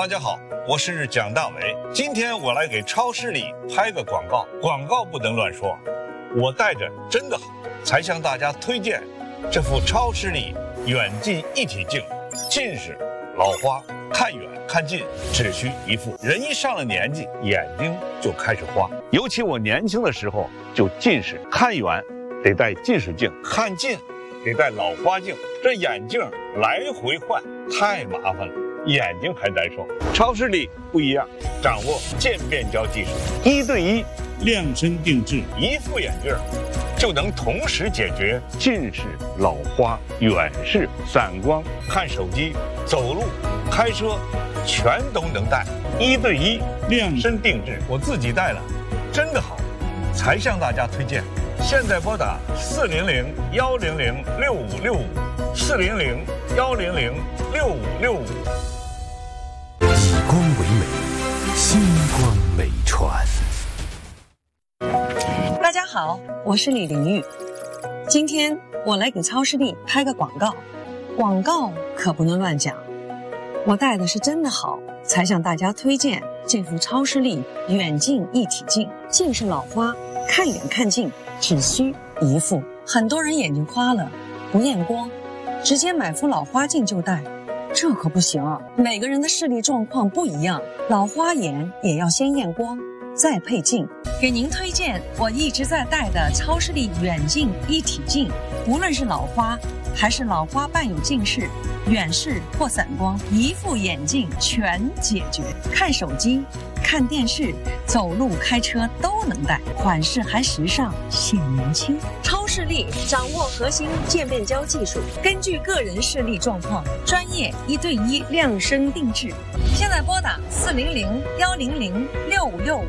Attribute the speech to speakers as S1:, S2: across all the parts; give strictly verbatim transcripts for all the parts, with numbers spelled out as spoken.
S1: 大家好，我是蒋大为。今天我来给超市里拍个广告，广告不能乱说。我带着真的好，才向大家推荐这副超视力远近一体镜。近视、老花，看远看近只需一副。人一上了年纪，眼睛就开始花。尤其我年轻的时候就近视，看远得戴近视镜，看近得戴老花镜，这眼镜来回换太麻烦了，眼睛还难受。超视力不一样，掌握渐变焦技术，一对一
S2: 量身定制，
S1: 一副眼镜就能同时解决近视、老花、远视、散光、看手机、走路、开车，全都能戴，一对一量身定制。我自己戴了，真的好，才向大家推荐。现在拨打四零零幺零零六五六五，四零零幺零零六五六五。
S3: 以光为美，星光美传。
S4: 大家好，我是李玲玉。今天我来给超视力拍个广告，广告可不能乱讲。我带的是真的好，才向大家推荐这副超视力远近一体镜。近视老花，看远看近只需一副。很多人眼睛花了不验光，直接买副老花镜就戴，这可不行啊！每个人的视力状况不一样，老花眼也要先验光再配镜。给您推荐我一直在戴的超视力远近一体镜，无论是老花还是老花伴有近视、远视或散光，一副眼镜全解决。看手机、看电视、走路、开车都能戴，款式还时尚显年轻。超视力掌握核心渐变焦技术，根据个人视力状况，专业一对一量身定制。现在拨打四零零幺零零六五六五。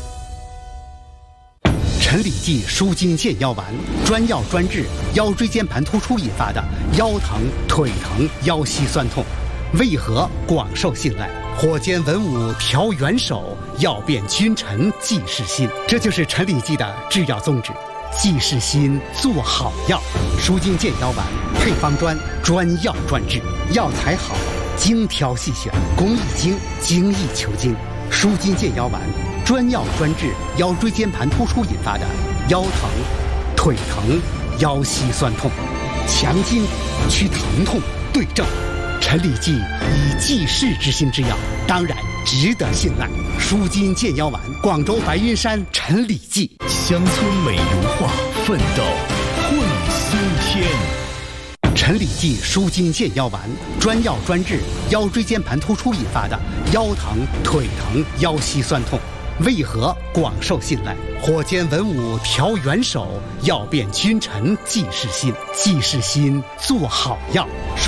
S5: 陈李济舒筋健腰丸，专药专治腰椎间盘突出引发的腰疼、腿疼、腰膝酸痛，为何广受信赖？火尖文武调元首，药变君臣济世心。这就是陈李济的制药宗旨，济世心，做好药。舒筋健腰丸配方专，专药专治，药材好，精挑细选，工艺精，精益求精。舒筋健腰丸专药专治腰椎间盘突出引发的腰疼、腿疼、腰膝酸痛，强筋去疼痛，对症。陈李济以济世之心之药，当然值得信赖。舒筋健腰丸，广州白云山陈李济。
S3: 乡村美如画，奋斗会苏天。
S5: 陈李济舒筋健腰丸，专药专治腰椎间盘突出引发的腰疼、腿疼、腰膝酸痛，为何广受信赖？火尖文武调元首，药变君臣济世心。济世心，做好药。